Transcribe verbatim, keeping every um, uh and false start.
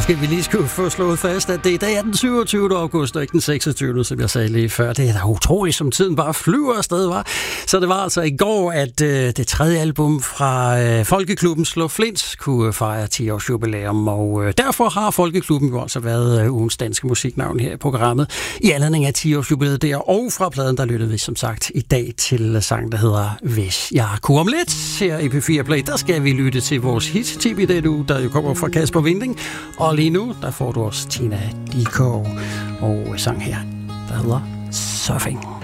Måske vi lige skulle få slået fast, at det i dag er den syvogtyvende august, og ikke den seksogtyvende, som jeg sagde lige før. Det er da utroligt, som tiden bare flyver afsted, var. Så det var altså i går, at øh, det tredje album fra øh, Folkeklubben Slå Flint kunne fejre ti års jubilæum, og øh, derfor har Folkeklubben jo altså været øh, ugens danske musiknavn her i programmet i anledning af ti års jubilæet der, og fra pladen, der lyttede vi som sagt i dag til sang, der hedder Hvis jeg kunne om lidt. Her i P fire Play, der skal vi lytte til vores hit-tip i den uge, der jo kommer fra Kasper Winding. Og lige nu, der får du også Tina Dickow og sang her, der hedder Surfing.